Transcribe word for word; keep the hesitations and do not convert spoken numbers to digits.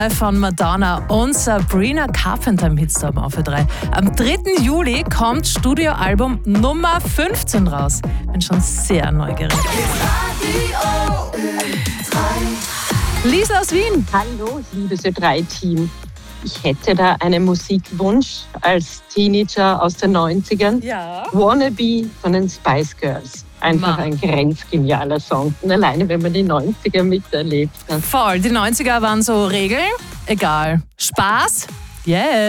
von Madonna und Sabrina Carpenter im Hitstorm auf für drei. Am dritten Juli kommt Studioalbum Nummer fünfzehn raus. Bin schon sehr neugierig. Lisa aus Wien. Hallo, liebes Ö drei Team. Ich hätte da einen Musikwunsch als Teenager aus den neunzigern. Ja. Wannabe von den Spice Girls. Einfach Ma. ein grenzgenialer Song. Und alleine, wenn man die neunziger miterlebt hat. Voll, die neunziger waren so Regeln, egal. Spaß, yes.